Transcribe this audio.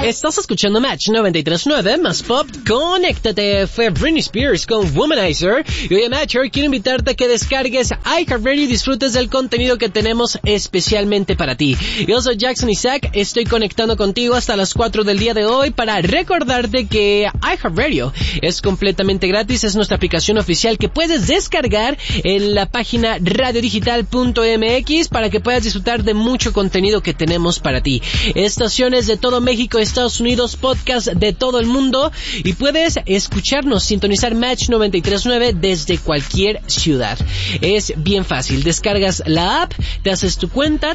Estás escuchando Match 93.9 más pop. Conéctate. Fue Britney Spears con Womanizer. Y hoy en Match quiero invitarte a que descargues iHeartRadio y disfrutes del contenido que tenemos especialmente para ti. Yo soy Jackson Isaac. Estoy conectando contigo hasta las 4 del día de hoy para recordarte que iHeartRadio es completamente gratis. Es nuestra aplicación oficial que puedes descargar en la página radiodigital.mx para que puedas disfrutar de mucho contenido que tenemos para ti. Estaciones de todo México, Estados Unidos, podcast de todo el mundo y puedes escucharnos, sintonizar Match 93.9 desde cualquier ciudad. Es bien fácil, descargas la app, te haces tu cuenta,